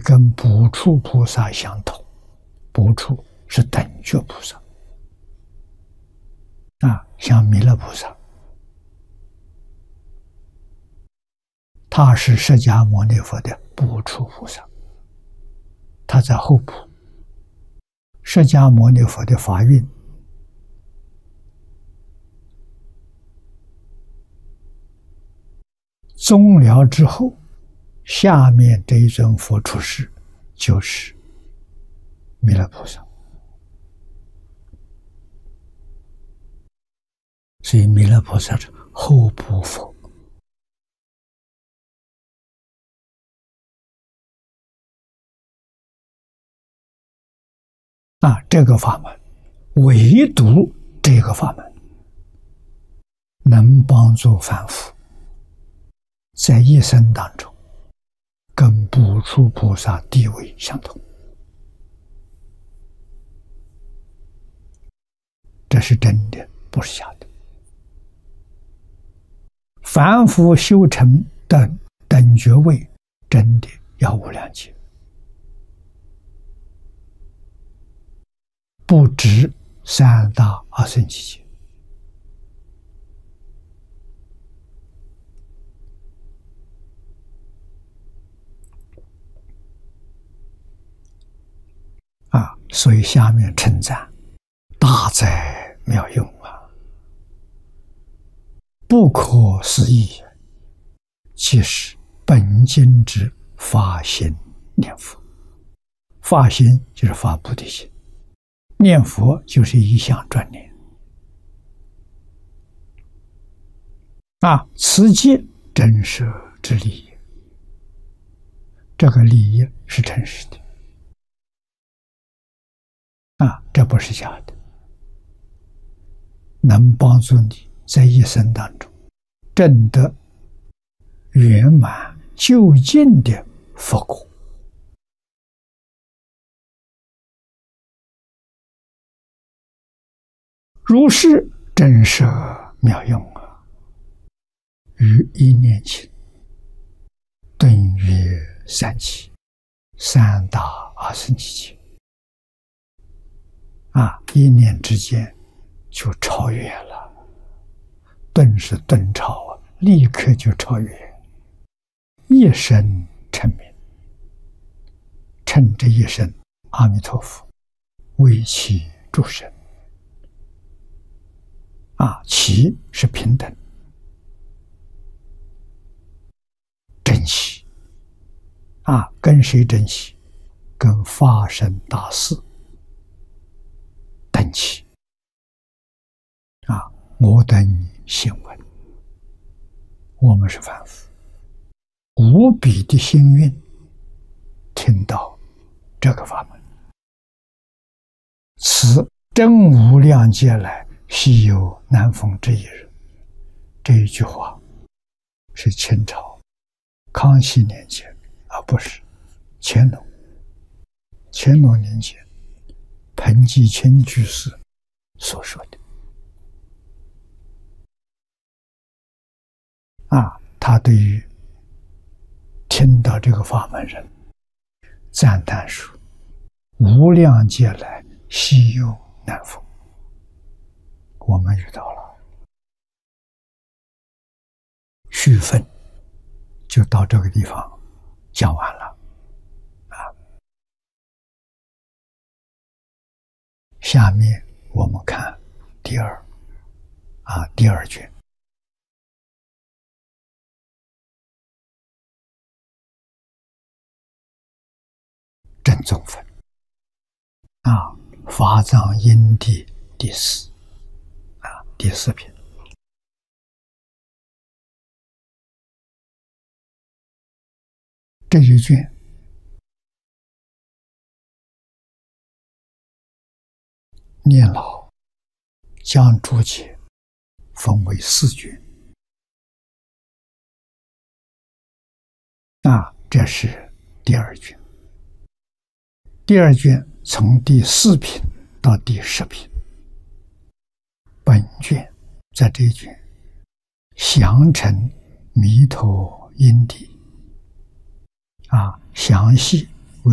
跟补处菩萨相同。补处是等觉菩萨像弥勒菩萨，他是释迦牟尼佛的补处菩萨，他在后补。释迦牟尼佛的法运终了之后，下面这一尊佛出世就是弥勒菩萨。所以弥勒菩萨是后补佛。这个法门，唯独这个法门能帮助凡夫在一生当中跟补处菩萨地位相同。这是真的，不是假的。凡夫修成等觉位，真的要无量劫，不止三大阿僧祇劫。所以下面称赞大哉妙用不可思议，即是本经之发心念佛。发心就是发菩提心，念佛就是一向专念。此即真实之利益，这个利益是真实的这不是假的，能帮助你在一生当中证得圆满究竟的佛果。如是真实妙用于一念间顿越三期，三大阿僧祇劫一念之间就超越了。顿是顿超立刻就超越，一生成名。趁这一生，阿弥陀佛为其助生其是平等，珍惜跟谁珍惜？跟法身大士等齐我等信闻，我们是凡夫，无比的幸运听到这个法门。此真无量劫来稀有难逢之一人。这一句话是清朝康熙年间，不是乾隆年间彭继清居士所说的他对于听到这个法门人赞叹说：无量劫来稀有难逢。我们遇到了。续分就到这个地方讲完了下面我们看第二卷。正宗分法藏因地第四第四篇。这一卷念老将注解分为4卷这是第二卷。第二卷从第4品到第10品，本卷在这一卷详陈弥陀因地详细